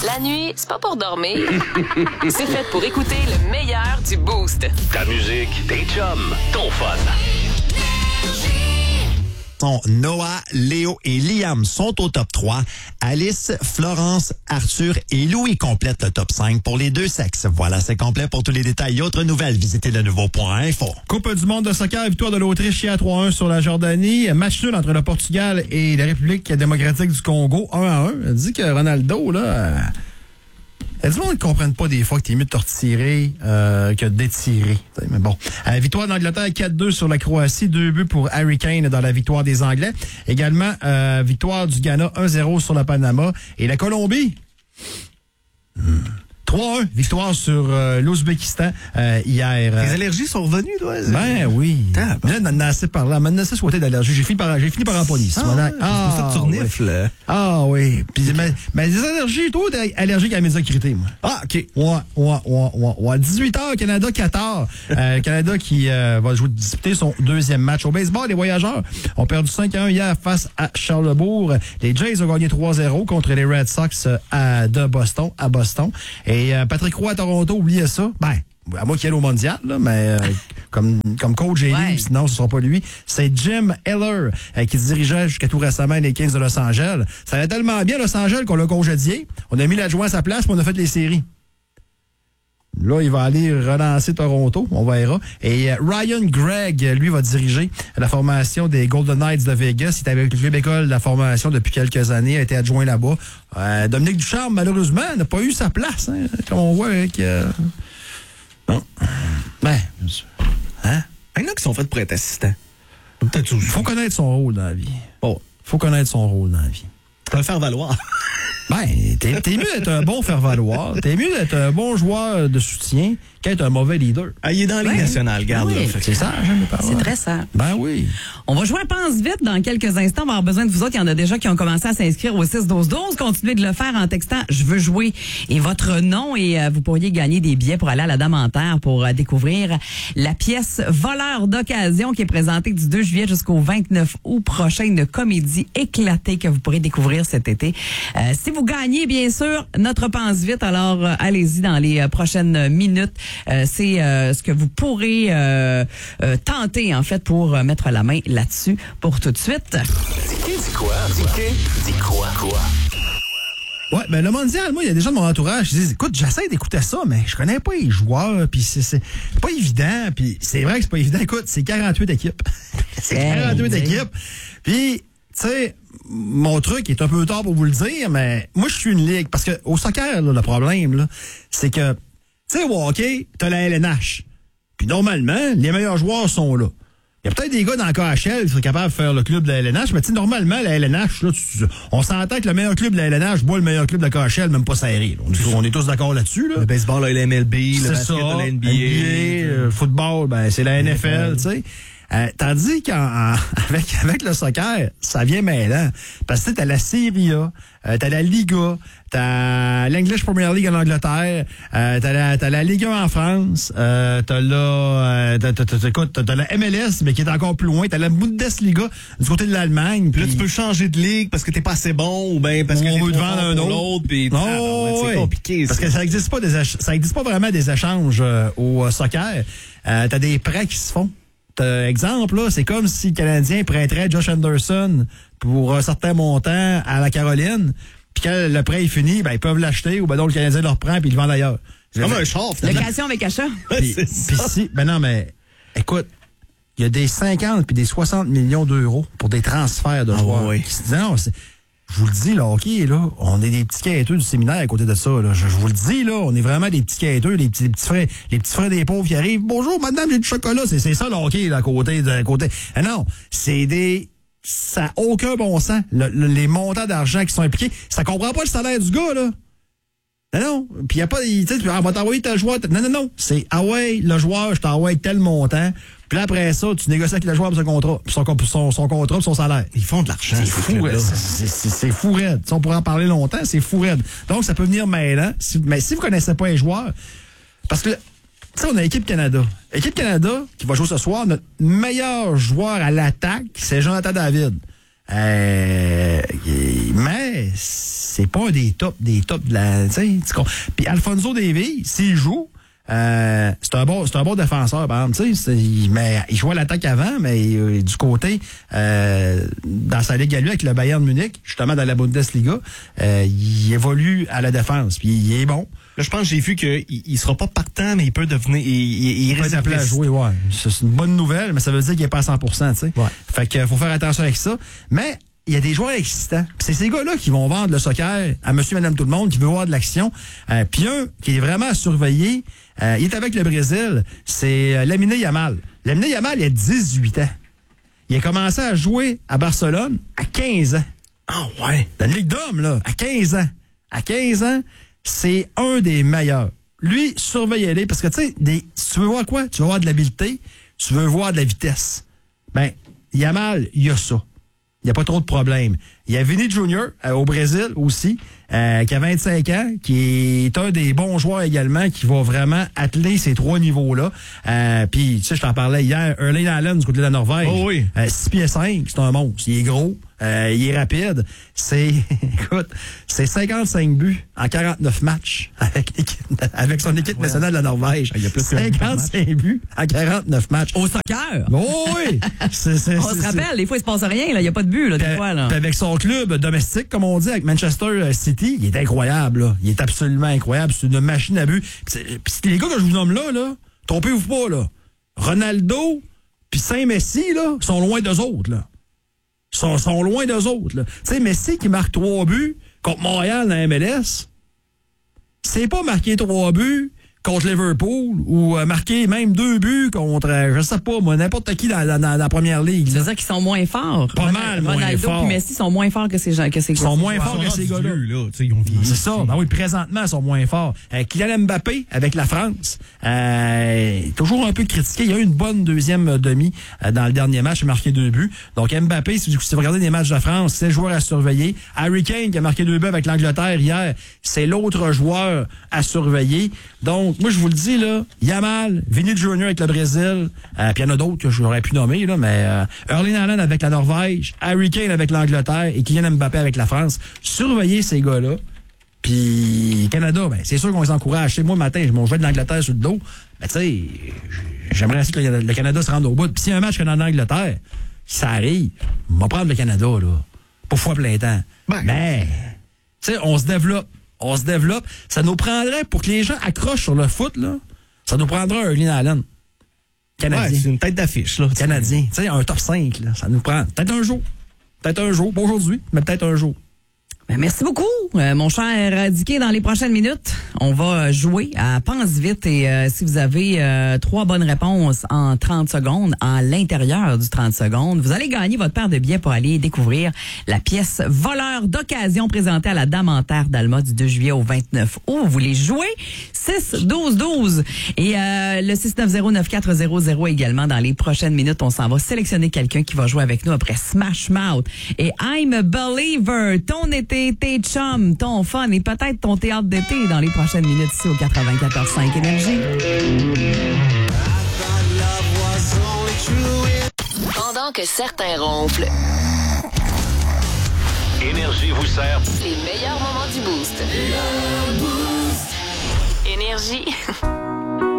La nuit, c'est pas pour dormir. C'est fait pour écouter le meilleur du Boost. Ta musique, tes chums, ton fun. Noah, Léo et Liam sont au top 3. Alice, Florence, Arthur et Louis complètent le top 5 pour les deux sexes. Voilà, c'est complet pour tous les détails. Autres nouvelles, visitez le nouveau.info. Coupe du monde de soccer, victoire de l'Autriche hier 3-1 sur la Jordanie. Match nul entre le Portugal et la République démocratique du Congo, 1-1. Elle dit que Ronaldo, là... Il y a du monde qui ne comprennent pas des fois que t'es mieux de te retirer que d'étirer. Mais bon. Victoire d'Angleterre 4-2 sur la Croatie. 2 buts pour Harry Kane dans la victoire des Anglais. Également, victoire du Ghana 1-0 sur la Panama. Et la Colombie... 3-1, victoire sur l'Ouzbékistan hier. Les allergies sont revenues, toi? Ben oui. Là, on en a assez parlé. On a assez souhaité d'allergie. J'ai fini par en police. C'est pour ça que tu renifles. Ah oui. Puis, mais les allergies, toi, t'es allergique à la médiocrité, moi. Ah, OK. Ouais. 18h, Canada-Qatar. Canada qui va disputer son deuxième match. Au baseball, les Voyageurs ont perdu 5-1 hier face à Charlesbourg. Les Jays ont gagné 3-0 contre les Red Sox à Boston. Et Patrick Roy à Toronto, oubliez ça. Ben, à moi qui est au mondial, là, mais comme coach j'ai dit, sinon ce ne sera pas lui. C'est Jim Heller qui dirigeait jusqu'à tout récemment les Kings de Los Angeles. Ça allait tellement bien Los Angeles qu'on l'a congédié. On a mis l'adjoint à sa place et on a fait les séries. Là, il va aller relancer Toronto, on verra. Et Ryan Gregg, lui, va diriger la formation des Golden Knights de Vegas. Il est avec le club école de la formation depuis quelques années, a été adjoint là-bas. Dominique Ducharme, malheureusement, n'a pas eu sa place, hein, comme on voit avec... Non. Ben, hein? Il y en a qui sont faits pour être assistants. Il faut connaître son rôle dans la vie. Bon, faut connaître son rôle dans la vie. Tu peux le faire valoir. Ben, t'es mieux d'être un bon faire-valoir. T'es mieux d'être un bon joueur de soutien qu'être un mauvais leader. Ah, il est dans la Ligue nationale, garde. Oui. C'est ça, j'aime les paroles. C'est très sage. Ben oui. On va jouer à Pense vite dans quelques instants. On va avoir besoin de vous autres. Il y en a déjà qui ont commencé à s'inscrire au 6-12-12. Continuez de le faire en textant « Je veux jouer » et votre nom. Et vous pourriez gagner des billets pour aller à la Dame en Terre pour découvrir la pièce Voleur d'occasion qui est présentée du 2 juillet jusqu'au 29 août prochain. Une comédie éclatée que vous pourrez découvrir cet été. Si vous gagnez, bien sûr, notre Pense vite. Alors, allez-y dans les prochaines minutes. C'est ce que vous pourrez tenter, en fait, pour mettre la main là-dessus pour tout de suite. Dis quoi? Dis quoi? Ouais, ben le mondial, moi, il y a des gens de mon entourage qui disent, écoute, j'essaie d'écouter ça, mais je connais pas les joueurs, puis c'est pas évident, puis c'est vrai que c'est pas évident. Écoute, c'est 48 équipes. C'est 48 équipes. Puis, tu sais, mon truc est un peu tard pour vous le dire, mais moi, je suis une ligue, parce que au soccer, là, le problème, là, c'est que, tu sais, au hockey, t'as la LNH. Puis normalement, les meilleurs joueurs sont là. Il y a peut-être des gars dans le KHL qui seraient capables de faire le club de la LNH, mais tu sais, normalement, la LNH, là, on s'entend que le meilleur club de la LNH boit le meilleur club de la KHL, même pas serré. On est tous d'accord là-dessus. Là. Le baseball a le MLB, le basket a la NBA. Le football, ben, c'est la NFL, tu sais. Tandis qu'avec le soccer, ça vient mêlant. Parce que t'as la Serie A, t'as la Liga, t'as l'English Premier League en Angleterre, t'as la Ligue 1 en France, t'as la MLS, mais qui est encore plus loin, t'as la Bundesliga du côté de l'Allemagne. Puis là, tu peux changer de ligue parce que t'es pas assez bon ou bien parce que on veut te vendre un autre. Puis c'est compliqué. Parce que ça existe pas vraiment des échanges au soccer. T'as des prêts qui se font. Exemple, là, c'est comme si le Canadien prêterait Josh Anderson pour un certain montant à la Caroline, puis quand le prêt est fini, ben ils peuvent l'acheter ou ben donc le Canadien le reprend puis il le vend d'ailleurs. C'est comme un char. Location avec achat. Puis si, ben non, mais écoute, il y a des 50 puis des 60 millions d'euros pour des transferts de joueurs. Oui. Non, je vous le dis, le hockey, là, on est des petits quêteux du séminaire à côté de ça. Là. Je vous le dis, là, on est vraiment des petits quêteux, les petits frères des pauvres qui arrivent. Bonjour, madame, j'ai du chocolat. C'est ça le hockey, là, à côté. Ah non, ça n'a aucun bon sens. Les montants d'argent qui sont impliqués, ça comprend pas le salaire du gars, là. Non. Puis il n'y a pas, tu sais, on va t'envoyer tel joueur. Non. C'est, le joueur, je t'envoie tel montant. Puis là, après ça, tu négocies avec le joueur pour son contrat, puis son contrat, puis son salaire. Ils font de l'argent. C'est fou, c'est fou raide. Si on pourrait en parler longtemps, c'est fou raide. Donc, ça peut venir mêlant. Mais si vous connaissez pas les joueurs, parce que, tu sais, on a Équipe Canada. Équipe Canada, qui va jouer ce soir, notre meilleur joueur à l'attaque, c'est Jonathan David. Mais c'est pas un des tops de la... Puis Alphonso Davies, s'il joue, c'est un bon défenseur, par exemple. Mais il jouait à l'attaque avant, mais du côté, dans sa ligue à lui avec le Bayern Munich, justement dans la Bundesliga, il évolue à la défense, puis il est bon. Là, je pense que j'ai vu qu'il sera pas partant, mais il peut devenir... Il peut être appelé à jouer, ouais. C'est une bonne nouvelle, mais ça veut dire qu'il n'est pas à 100%, tu sais. Ouais. Fait que faut faire attention avec ça. Mais il y a des joueurs excitants. Puis c'est ces gars-là qui vont vendre le soccer à monsieur, madame, tout le monde, qui veut voir de l'action. Puis un qui est vraiment à surveiller, il est avec le Brésil, c'est Lamine Yamal. Lamine Yamal, il a 18 ans. Il a commencé à jouer à Barcelone à 15 ans. Ah ouais? Dans la Ligue d'hommes, là, à 15 ans. À 15 ans, c'est un des meilleurs. Lui, surveillez-les, parce que, tu sais, si tu veux voir quoi? Tu veux voir de l'habileté, tu veux voir de la vitesse. Ben, Yamal, il y a ça. Il n'y a pas trop de problèmes. Il y a Vini Junior au Brésil aussi, qui a 25 ans, qui est un des bons joueurs également, qui va vraiment atteler ces 3 niveaux-là. Puis, tu sais, je t'en parlais hier, Erling Haaland du côté de la Norvège. Oh oui. 6 pieds 5, c'est un monstre. Il est gros, il est rapide. Écoute, c'est 55 buts en 49 matchs avec son équipe nationale de la Norvège. Il y a plus 55 buts en 49 matchs. Au soccer. Oh oui! On se rappelle, des fois, il se passe rien, là. Il n'y a pas de but, là, des fois, là. Avec son club domestique, comme on dit, avec Manchester City, il est incroyable, là. Il est absolument incroyable. C'est une machine à but. Puis les gars que je vous nomme là, trompez-vous pas, là. Ronaldo puis Saint-Messi, là, sont loin d'eux autres, là. Sont loin d'eux autres, là. Tu sais, Messi qui marque 3 buts contre Montréal dans la MLS, c'est pas marquer 3 buts contre Liverpool ou marquer même 2 buts contre, je sais pas, moi, n'importe qui dans la première ligue. C'est-à-dire qu'ils sont moins forts. Pas mal moins forts. Ronaldo et Messi sont moins forts que ces gens. Ils sont moins forts que ces gars-là. C'est ça. Ben oui, présentement, ils sont moins forts. Kylian Mbappé, avec la France, toujours un peu critiqué. Il y a eu une bonne deuxième demi dans le dernier match. Il a marqué 2 buts. Donc Mbappé, si vous regardez les matchs de France, c'est le joueur à surveiller. Harry Kane, qui a marqué 2 buts avec l'Angleterre hier, c'est l'autre joueur à surveiller. Donc, moi, je vous le dis, là, Yamal, Vini Junior avec le Brésil, puis il y en a d'autres que j'aurais pu nommer, là, mais Erling Haaland avec la Norvège, Harry Kane avec l'Angleterre et Kylian Mbappé avec la France. Surveillez ces gars-là. Puis Canada, ben, c'est sûr qu'on les encourage. Moi, le matin, je m'en vais de l'Angleterre sur le dos. Ben, tu sais, j'aimerais que le Canada se rende au bout. Puis s'il y a un match en Angleterre, ça arrive, on va prendre le Canada, là, pour fois plein temps. Ben. Mais, tu sais, on se développe. Ça nous prendrait, pour que les gens accrochent sur le foot, là, ça nous prendrait un Erling Haaland. Canadien. Ouais, c'est une tête d'affiche, là. Canadien. Tu sais, un top 5, là. Ça nous prend peut-être un jour. Pas aujourd'hui, mais peut-être un jour. Ben, merci beaucoup, mon cher Dicky. Dans les prochaines minutes, on va jouer à Pense vite et si vous avez 3 bonnes réponses en 30 secondes, à l'intérieur du 30 secondes, vous allez gagner votre paire de billets pour aller découvrir la pièce Voleur d'occasion présentée à la Dame en Terre d'Alma du 2 juillet au 29 août. Vous voulez jouer? 6-12-12. Et le 690-9400 également. Dans les prochaines minutes, on s'en va sélectionner quelqu'un qui va jouer avec nous après Smash Mouth et I'm a Believer. Ton été, tes chums, ton fun et peut-être ton théâtre d'été dans les prochaines minutes ici au 94.5 Énergie. Pendant que certains ronflent, Énergie vous sert les meilleurs moments du Boost. Énergie.